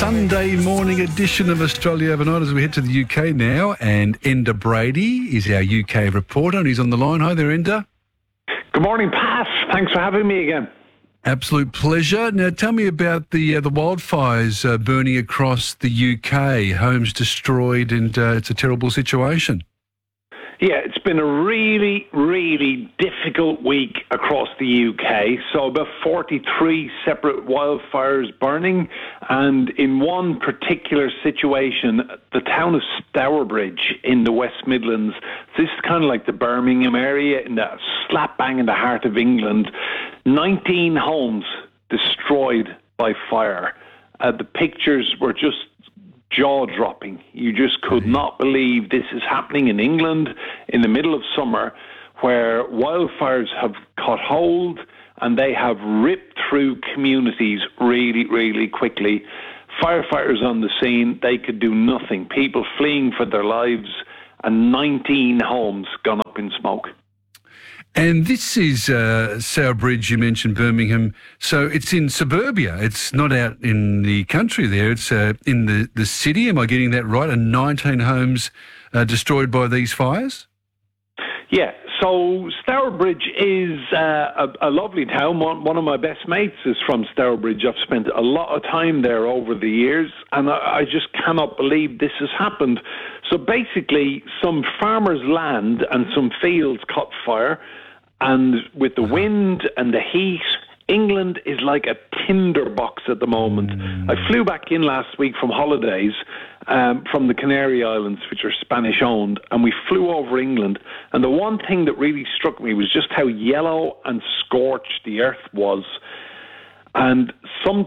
Sunday morning edition of Australia Overnight as we head to the UK now. And Enda Brady is our UK reporter and he's on the line. Hi there, Enda. Good morning, Pat. Thanks for having me again. Absolute pleasure. Now, tell me about the wildfires burning across the UK. Homes destroyed and it's a terrible situation. Yeah, it's been a really, really difficult week across the UK. So about 43 separate wildfires burning. And in one particular situation, the town of Stourbridge in the West Midlands, this is kind of like the Birmingham area, in the slap bang in the heart of England, 19 homes destroyed by fire. The pictures were just jaw-dropping. You just could not believe this is happening in England in the middle of summer, where wildfires have caught hold and they have ripped through communities really, really quickly. Firefighters on the scene, they could do nothing. People fleeing for their lives, and 19 homes gone up in smoke. And this is Stourbridge, you mentioned Birmingham. So it's in suburbia. It's not out in the country there. It's in the city. Am I getting that right? And 19 homes destroyed by these fires? Yeah, so Stourbridge is a lovely town. One of my best mates is from Stourbridge. I've spent a lot of time there over the years, and I just cannot believe this has happened. So basically, some farmers' land and some fields caught fire, and with the wind and the heat, England is like a tinderbox at the moment. I flew back in last week from holidays from the Canary Islands, which are Spanish-owned, and we flew over England. And the one thing that really struck me was just how yellow and scorched the earth was. And some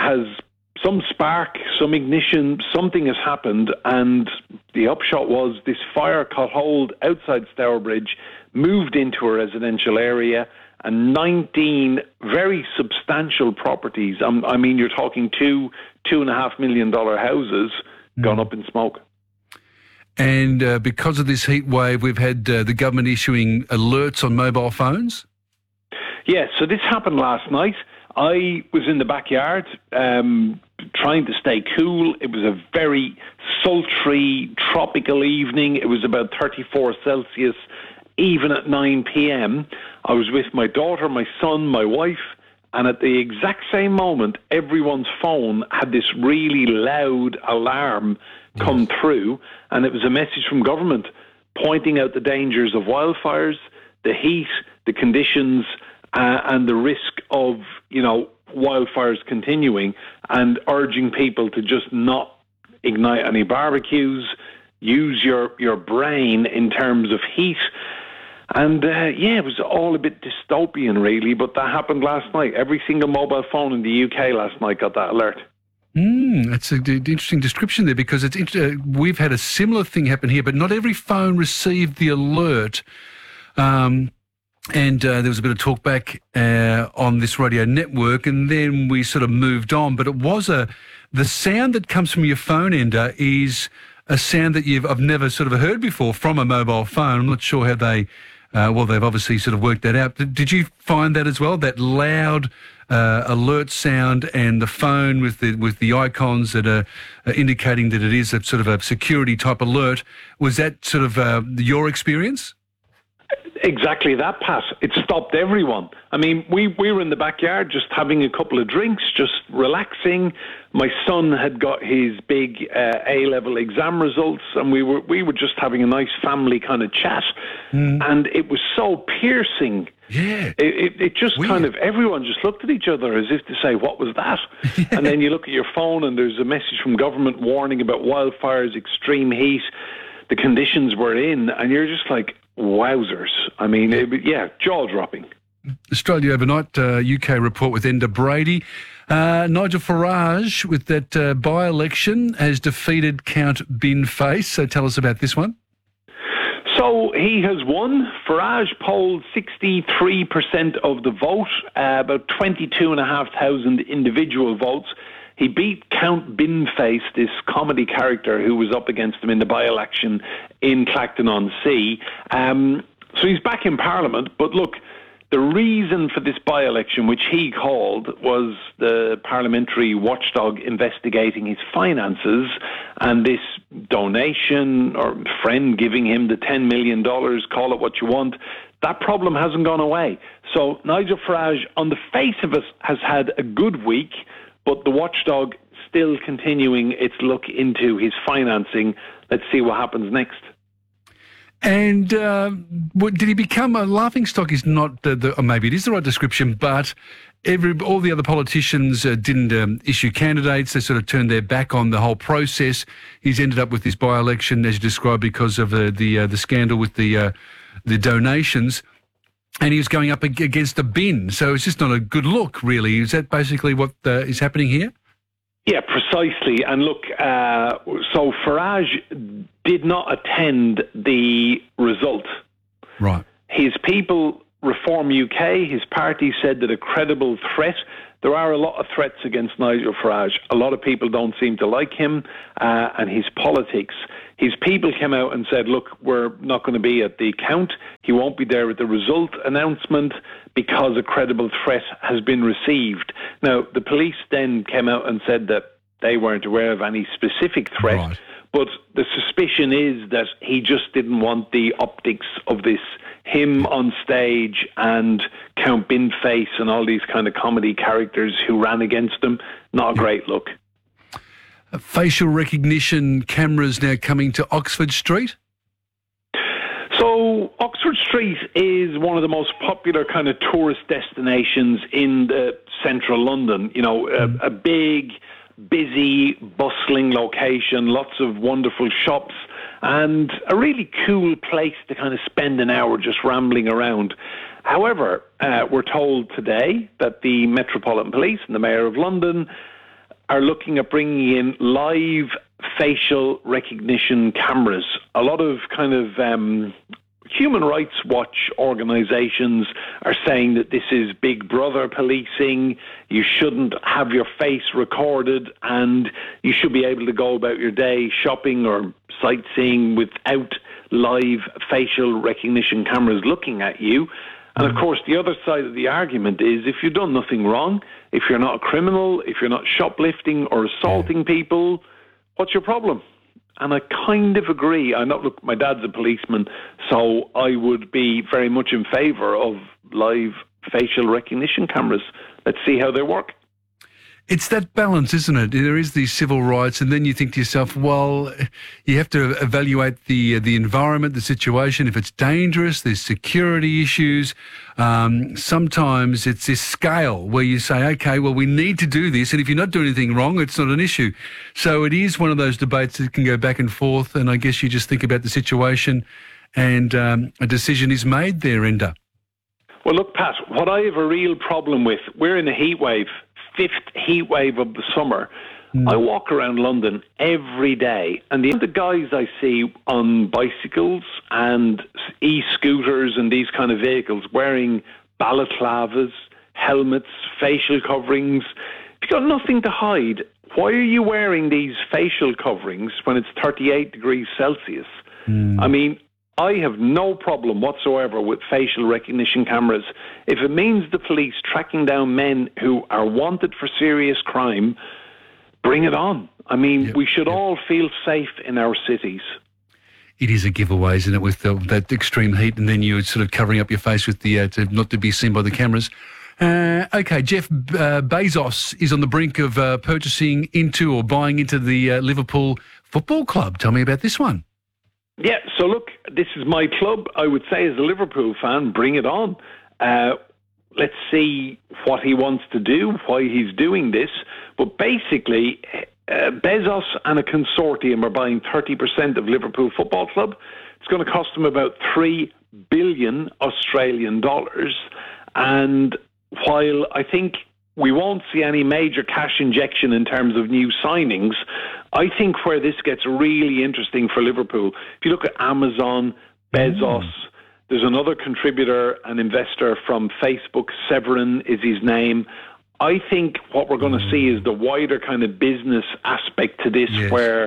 spark, some ignition, something has happened, and the upshot was this fire caught hold outside Stourbridge, moved into a residential area, and 19 very substantial properties, I mean, you're talking $2.5 million houses, gone up in smoke. And because of this heat wave, we've had the government issuing alerts on mobile phones? Yeah, so this happened last night. I was in the backyard trying to stay cool. It was a very sultry, tropical evening. It was about 34 Celsius, even at 9 p.m. I was with my daughter, my son, my wife, and at the exact same moment, everyone's phone had this really loud alarm come through, and it was a message from government pointing out the dangers of wildfires, the heat, the conditions, and the risk of, wildfires continuing, and urging people to just not ignite any barbecues, use your brain in terms of heat. And it was all a bit dystopian, really, but that happened last night. Every single mobile phone in the UK last night got that alert. That's an interesting description there, because we've had a similar thing happen here, but not every phone received the alert. And there was a bit of talk back on this radio network, and then we sort of moved on. But it was the sound that comes from your phone, Enda, is a sound that I've never sort of heard before from a mobile phone. I'm not sure how they... they've obviously sort of worked that out. Did you find that as well, that loud alert sound and the phone with the icons that are indicating that it is a sort of a security type alert? Was that sort of your experience? Exactly that, Pat. It stopped everyone. I mean, we were in the backyard just having a couple of drinks, just relaxing. My son had got his big A-level exam results, and we were just having a nice family kind of chat. And it was so piercing. Yeah. It just weird. kind of, everyone just looked at each other as if to say, what was that? Yeah. And then you look at your phone and there's a message from government warning about wildfires, extreme heat, the conditions we're in, and you're just like, wowzers. I mean, jaw-dropping. Australia Overnight, UK report with Enda Brady. Nigel Farage, with that by-election, has defeated Count Bin-Face. So tell us about this one. So he has won. Farage polled 63% of the vote, about 22,500 individual votes. He beat Count Bin-Face, this comedy character who was up against him in the by-election in Clacton-on-Sea. So he's back in Parliament, but look, The reason for this by-election, which he called, was the parliamentary watchdog investigating his finances, and this donation or friend giving him the $10 million, call it what you want. That problem hasn't gone away. So Nigel Farage, on the face of it, has had a good week, but the watchdog still continuing its look into his financing. Let's see what happens next. And did he become a laughingstock? Is not or maybe it is the right description, but all the other politicians didn't issue candidates. They sort of turned their back on the whole process. He's ended up with this by-election, as you described, because of the scandal with the donations, and he was going up against a bin. So it's just not a good look, really. Is that basically what is happening here? Yeah, precisely. And look, so Farage did not attend the result. Right. His people, Reform UK, his party said that a credible threat. There are a lot of threats against Nigel Farage. A lot of people don't seem to like him and his politics. His people came out and said, look, we're not going to be at the count. He won't be there at the result announcement because a credible threat has been received. Now, the police then came out and said that they weren't aware of any specific threat, right. But the suspicion is that he just didn't want the optics of this, him on stage and Count Binface and all these kind of comedy characters who ran against him. Not a great look. Facial recognition cameras now coming to Oxford Street? So Oxford Street is one of the most popular kind of tourist destinations in central London. You know, a big, busy, bustling location, lots of wonderful shops, and a really cool place to kind of spend an hour just rambling around. However, we're told today that the Metropolitan Police and the Mayor of London are looking at bringing in live facial recognition cameras. A lot of kind of human rights watch organisations are saying that this is Big Brother policing. You shouldn't have your face recorded and you should be able to go about your day shopping or sightseeing without live facial recognition cameras looking at you. And of course, the other side of the argument is if you've done nothing wrong, if you're not a criminal, if you're not shoplifting or assaulting people, what's your problem? And I kind of agree. Look, my dad's a policeman, so I would be very much in favour of live facial recognition cameras. Let's see how they work. It's that balance, isn't it? There is these civil rights, and then you think to yourself, well, you have to evaluate the environment, the situation. If it's dangerous, there's security issues. Sometimes it's this scale where you say, okay, well, we need to do this, and if you're not doing anything wrong, it's not an issue. So it is one of those debates that can go back and forth, and I guess you just think about the situation, and a decision is made there, Enda. Well, look, Pat, what I have a real problem with, we're in a heat wave. 5th heat wave of the summer. I walk around London every day, and the guys I see on bicycles and e-scooters and these kind of vehicles wearing balaclavas, helmets, facial coverings. If you've got nothing to hide, why are you wearing these facial coverings when it's 38 degrees Celsius? I mean, I have no problem whatsoever with facial recognition cameras. If it means the police tracking down men who are wanted for serious crime, bring it on. I mean, we should all feel safe in our cities. It is a giveaway, isn't it, with that extreme heat, and then you're sort of covering up your face with the not to be seen by the cameras. Okay, Jeff Bezos is on the brink of purchasing into or buying into the Liverpool Football Club. Tell me about this one. Yeah, so look, this is my club. I would say as a Liverpool fan, bring it on. Let's see what he wants to do, why he's doing this. But basically, Bezos and a consortium are buying 30% of Liverpool Football Club. It's going to cost them about $3 billion Australian dollars. And while I think we won't see any major cash injection in terms of new signings, I think where this gets really interesting for Liverpool, if you look at Amazon, Bezos, there's another contributor, an investor from Facebook, Severin is his name. I think what we're going to see is the wider kind of business aspect to this, where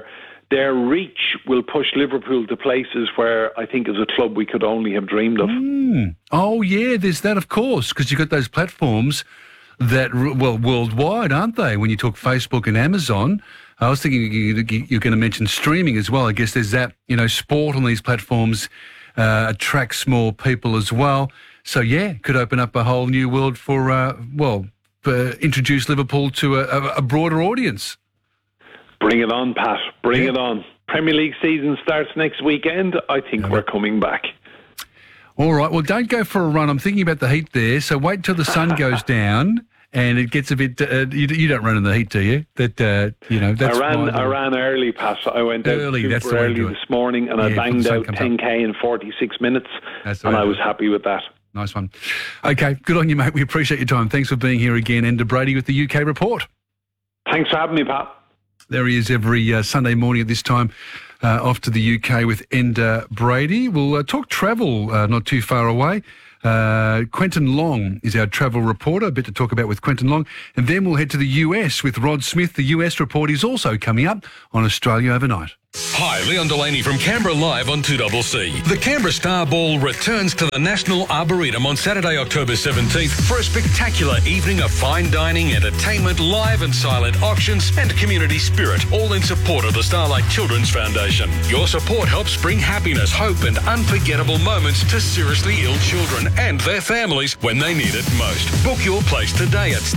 their reach will push Liverpool to places where I think as a club we could only have dreamed of. Oh, yeah, there's that, of course, because you've got those platforms that, well, worldwide, aren't they? When you talk Facebook and Amazon, I was thinking you're going to mention streaming as well. I guess there's that, sport on these platforms attracts more people as well. So, yeah, could open up a whole new world for, introduce Liverpool to a broader audience. Bring it on, Pat. Bring it on. Premier League season starts next weekend. I think we're coming back. All right. Well, don't go for a run. I'm thinking about the heat there. So wait till the sun goes down and it gets a bit. You don't run in the heat, do you? That's I ran early, Pat. I went out super early this morning and I banged out 10K in 46 minutes, and I was happy with that. Nice one. Okay, good on you, mate. We appreciate your time. Thanks for being here again. Enda Brady with the UK Report. Thanks for having me, Pat. There he is every Sunday morning at this time, off to the UK with Enda Brady. We'll talk travel not too far away. Quentin Long is our travel reporter, a bit to talk about with Quentin Long. And then we'll head to the US with Rod Smith. The US report is also coming up on Australia Overnight. Hi, Leon Delaney from Canberra Live on 2CC. The Canberra Star Ball returns to the National Arboretum on Saturday, October 17th for a spectacular evening of fine dining, entertainment, live and silent auctions and community spirit, all in support of the Starlight Children's Foundation. Your support helps bring happiness, hope and unforgettable moments to seriously ill children and their families when they need it most. Book your place today at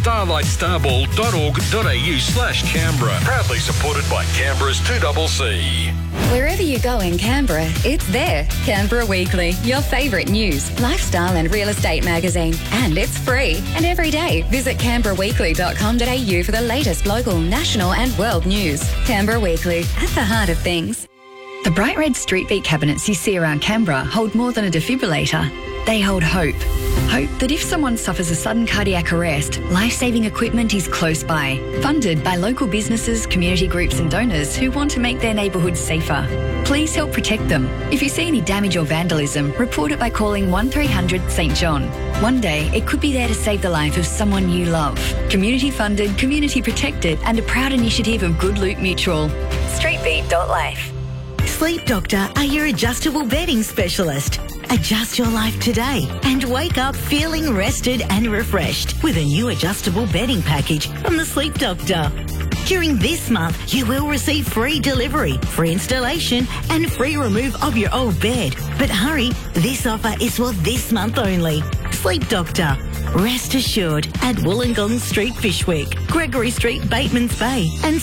starlightstarBall.org.au/Canberra. Proudly supported by Canberra's 2CC. Wherever you go in Canberra, it's there. Canberra Weekly, your favourite news, lifestyle and real estate magazine. And it's free. And every day, visit canberraweekly.com.au for the latest local, national and world news. Canberra Weekly, at the heart of things. The bright red street beat cabinets you see around Canberra hold more than a defibrillator. They hold hope. Hope that if someone suffers a sudden cardiac arrest, life-saving equipment is close by. Funded by local businesses, community groups and donors who want to make their neighbourhoods safer. Please help protect them. If you see any damage or vandalism, report it by calling 1300 St John. One day, it could be there to save the life of someone you love. Community funded, community protected and a proud initiative of Good Loot Mutual. Streetbeat.life. Sleep Doctor are your adjustable bedding specialist. Adjust your life today and wake up feeling rested and refreshed with a new adjustable bedding package from the Sleep Doctor. During this month, you will receive free delivery, free installation and free remove of your old bed. But hurry, this offer is for this month only. Sleep Doctor. Rest assured at Wollongong Street, Fyshwick, Gregory Street, Batemans Bay and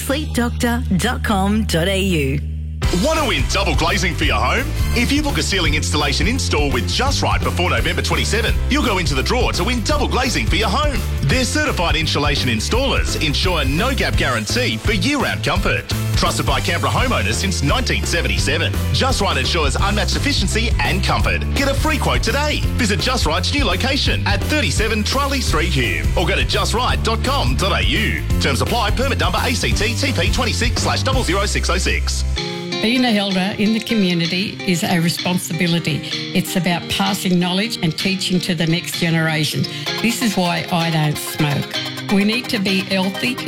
sleepdoctor.com.au. Want to win double glazing for your home? If you book a ceiling installation in-store with Just Right before November 27, you'll go into the draw to win double glazing for your home. Their certified insulation installers ensure no-gap guarantee for year-round comfort. Trusted by Canberra homeowners since 1977. Just Right ensures unmatched efficiency and comfort. Get a free quote today. Visit Just Right's new location at 37 Charlie Street, Hume, or go to justright.com.au. Terms apply. Permit number ACT TP 26/00606. Being an elder in the community is a responsibility. It's about passing knowledge and teaching to the next generation. This is why I don't smoke. We need to be healthy